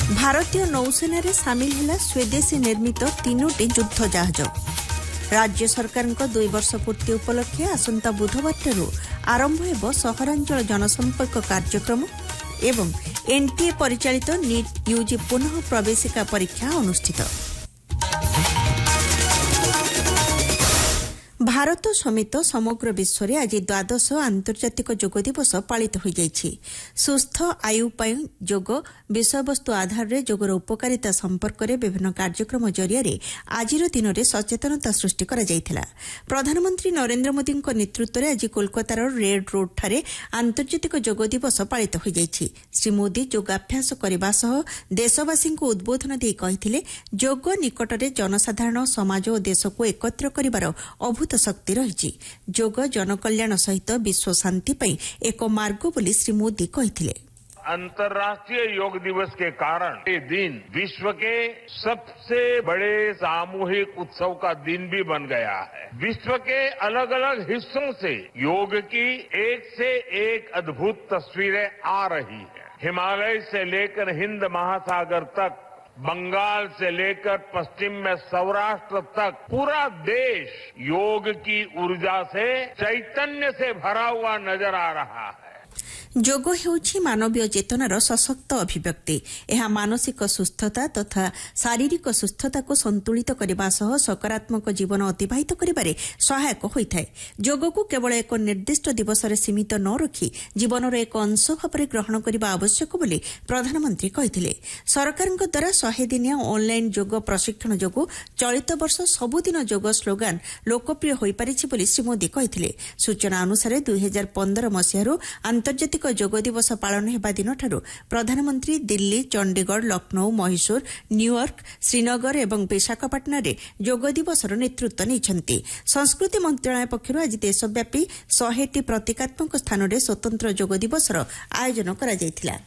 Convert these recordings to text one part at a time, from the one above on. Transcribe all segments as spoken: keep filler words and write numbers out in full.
भारतीय नौसेना सामिल है स्वदेशी निर्मित तीनोटी युद्ध जहाज। राज्य सरकार दुई वर्ष पूर्ति उपलक्षे आसंता बुधवार आरंभ हेब सहरांचल जनसंपर्क कार्यक्रम एवं एनटीए परिचालित नीट यूजी पुनः प्रवेशिका परीक्षा अनुष्ठित। भारत समेत समग्र विश्व में आज द्वादश आंतर्जातिक योग दिवस पालित हो जाइछि। सुस्थ आयु पाई योग विषयवस्तु आधार में योगर उपकारिता संपर्क में विभिन्न कार्यक्रम जरिया आज दिन में सचेतनता सृष्टि करा जायथिला। प्रधानमंत्री नरेंद्र मोदी नेतृत्व में आज कोलकातार रेड रोड ठारे आंतर्जातिक योग दिवस पालित हो जाइछि। श्री मोदी योगाभ्यास करने सह देशवासी को उद्बोधन दे कहिथिले योग निकटरे जनसाधारण समाज और देश को एकत्र करिवार अभूत शक्ति रही। योग जनकल्याण सहित विश्व शांति पई एक मार्ग बोली श्री मोदी कहिथिले। अंतर्राष्ट्रीय योग दिवस के कारण ये दिन विश्व के सबसे बड़े सामूहिक उत्सव का दिन भी बन गया है। विश्व के अलग अलग हिस्सों से योग की एक से एक अद्भुत तस्वीरें आ रही है। हिमालय से लेकर हिंद महासागर तक, बंगाल से लेकर पश्चिम में सौराष्ट्र तक पूरा देश योग की ऊर्जा से, चैतन्य से भरा हुआ नजर आ रहा है। योग हेउछि मानवीय चेतनार सशक्त अभिव्यक्ति। यह मानसिक सुस्थता तथा शारीरिक सुस्थता को संतुलित करने सह सकारात्मक जीवन अतिबाहित करिबारे सहायक होइथाय। योग को केवल एक निर्दिष्ट दिवस रे सीमित न रखी जीवनर एक अंश भाव ग्रहण करने आवश्यक बोली प्रधानमंत्री कहिथिले। सरकारक द्वारा सौ दिनिया ऑनलाइन योग प्रशिक्षण जोगु चलित वर्ष सबुदिन योग स्लोगान लोकप्रिय होई पारिछि बोली श्री मोदी कहिथिले। सूचना अनुसार दुई हजार पंद्रह मसीहारू आंतर्जातिक योग दिवस पालन हेबा दिनठारू प्रधानमंत्री दिल्ली, चंडीगढ़, लखनऊ, मैसूर, न्यूयॉर्क, श्रीनगर एवं विशाखापट्टनम रे योग दिवसर नेतृत्व नेइछन्ति। संस्कृति मंत्रालय पक्षरु आज देशव्यापी सौ प्रतीकात्मक स्थान में स्वतंत्र योग दिवसर आयोजन करा जायथिला।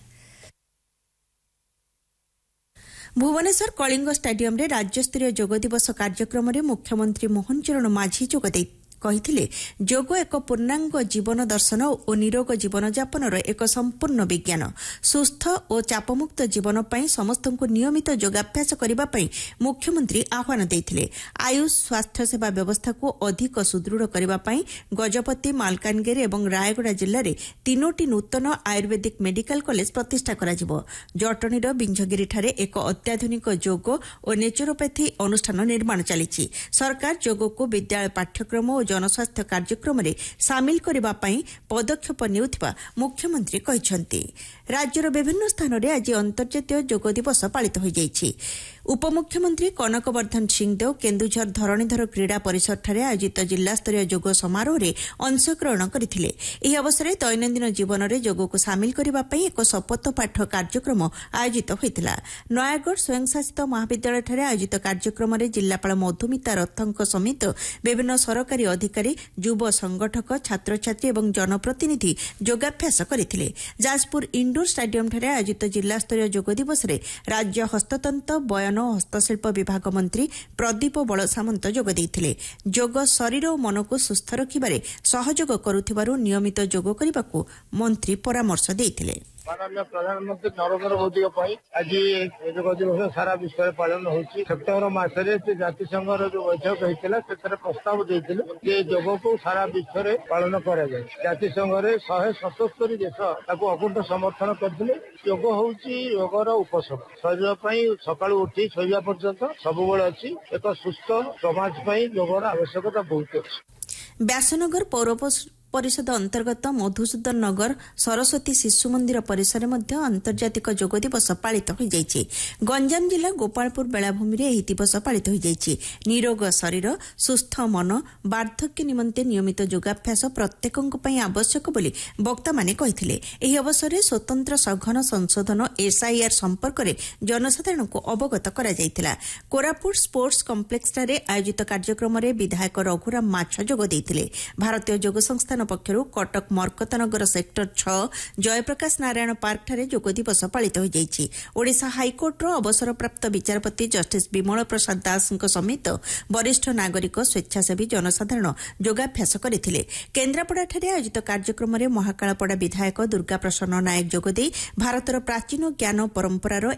भुवनेश्वर कलिंग स्टाडियम रे राज्यस्तरीय योग दिवस कार्यक्रम में मुख्यमंत्री मोहन चरण माझी जोग कहिथिले योग एक पूर्णांग जीवन दर्शन और निरोग जीवन यापन एक संपूर्ण विज्ञान। सुस्थ और चापमुक्त जीवन पाई समस्त को नियमित योगाभ्यास करने पाई मुख्यमंत्री आह्वान देथिले। आयुष स्वास्थ्य सेवा व्यवस्था को अधिक सुदृढ़ करने पाई गजपति, मालकानगिरी और रायगड़ा जिले में तीनोटी नूतन आयुर्वेदिक मेडिकल कॉलेज प्रतिष्ठा कराजिबो। जटणीर बिंझगिरी ठारे एक अत्याधुनिक योग और नेचुरोपैथी अनुष्ठान निर्माण चली। सरकार योग को विद्यालय पाठ्यक्रम और जनस्वास्थ्य कार्यक्रम में सामिल करने पाई पदक्षेप नेउथिबा मुख्यमंत्री कहिसंती। राज्यर विभिन्न स्थान में आज अंतर्जातीय योग दिवस पालित हो जाइछि। उपमुख्यमंत्री कनकवर्धन सिंहदेव केन्दुझर धरणीधर क्रीड़ा परिसर ठारे आयोजित जिला स्तरीय योग समारोह में अंशग्रहण करथिले। एही अवसर में दैनंदिन जीवन में योग को सामिल करने पाई एक शपथ पाठ कार्यक्रम आयोजित होइतिला। नयागढ़ स्वयंशासित महाविद्यालय ठारे आयोजित कार्यक्रम में जिलापाल मधुमिता रथंक समेत विभिन्न सरकारी अधिकारी, युव संगठक, छात्र छात्री और जनप्रतिनिधि योगाभ्यास करथिले। जाजपुर इंडोर स्टाडियम ठारे आयोजित जिला स्तरीय योग दिवस में राज्य हस्ततंत्र बयन और हस्तशिल्प विभाग मंत्री प्रदीप बल सामंत जोग देइथिले। योग शरीर और मन को सुस्थ रखिबारे सहयोग करुथिबारु नियमित योग करबाकू मंत्री परामर्श देइथिले। माननीय प्रधानमंत्री नरेंद्र मोदी आज योग दिवस सारा विश्व में पालन होती। सेप्टेम्बर मसरे जातिसंघ जो बैठक होता से प्रस्ताव देते योग को सारा विश्व में पालन कर जातिसंघ शहे सतस्तरी देश अकुंठ समर्थन करते। योग हूँ योगर उपशम शरीर सका उठी शोवा पर्यंत सब अच्छी एक सुस्थ समाज योगर आवश्यकता बहुत अच्छी। व्यासनगर पौर परिषद अंतर्गत मधुसूदन नगर सरस्वती शिशु मंदिर परिसर में अंतर्जातिक योग दिवस पालित हो जाइछि। गंजाम जिला गोपालपुर बेलाभूमि रे एही दिवस पालित हो जाइछि। निरोग शरीर, सुस्थ मन, वार्धक्य निमंते नियमित योगाभ्यास प्रत्येकक पई आवश्यक बोली वक्ता माने कहिथिले। एही अवसर में स्वतंत्र सघन संशोधन एसआईआर संपर्क में जनसाधारण को अवगत करा जायतिला। कोरापुट स्पोर्ट्स कम्प्लेक्स ठारे आयोजित कार्यक्रम में विधायक रघुराम माछ जोग देइथिले। भारतीय योग संस्थान पक्षरु कटक मरकतनगर सेक्टर छह जयप्रकाश नारायण पार्क ठारे योग दिवस पालित हो जाइछि। ओडिशा हाईकोर्टर अवसरप्राप्त विचारपति जस्टिस विमल प्रसाद दास समेत वरिष्ठ नागरिक, स्वेच्छासेवी जनसाधारण योगाभ्यास करथिले। केन्द्रापड़ा ठारे आयोजित कार्यक्रम में महाकालपड़ा विधायक दुर्गा प्रसन्न नायक जोगदे भारतर प्राचीन ज्ञान परंपरार